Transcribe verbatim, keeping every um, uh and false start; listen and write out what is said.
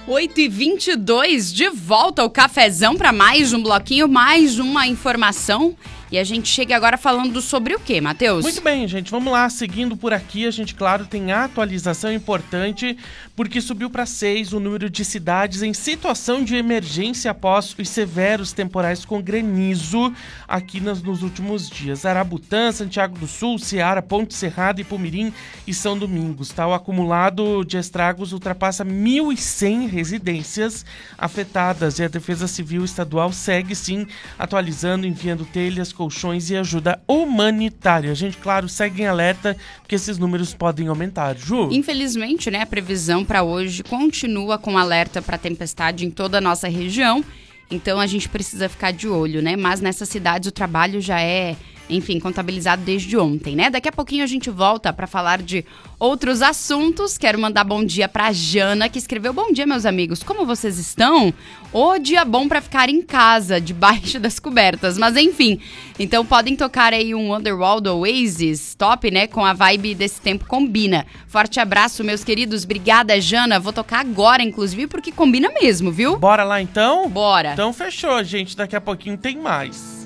oito e vinte e dois, de volta ao cafezão para mais um bloquinho, mais uma informação. E a gente chega agora falando sobre o quê, Matheus? Muito bem, gente. Vamos lá. Seguindo por aqui, a gente, claro, tem atualização importante, porque subiu para seis o número de cidades em situação de emergência após os severos temporais com granizo aqui nos, nos últimos dias. Arabutã, Santiago do Sul, Ceará, Ponte Serrada, Ipumirim e São Domingos. Tá? O acumulado de estragos ultrapassa mil e cem residências afetadas e a Defesa Civil Estadual segue, sim, atualizando, enviando telhas, colchões e ajuda humanitária. A gente, claro, segue em alerta porque esses números podem aumentar. Ju? Infelizmente, né, a previsão para hoje continua com alerta para tempestade em toda a nossa região. Então a gente precisa ficar de olho, né? Mas nessas cidades o trabalho já é, enfim, contabilizado desde ontem, né? Daqui a pouquinho a gente volta para falar de outros assuntos. Quero mandar bom dia pra Jana, que escreveu: bom dia, meus amigos, como vocês estão? O dia bom para ficar em casa, debaixo das cobertas. Mas enfim, então podem tocar aí um Underworld do Oasis, top, né? Com a vibe desse tempo combina. Forte abraço, meus queridos. Obrigada, Jana. Vou tocar agora, inclusive, porque combina mesmo, viu? Bora lá, então? Bora. Então fechou, gente. Daqui a pouquinho tem mais.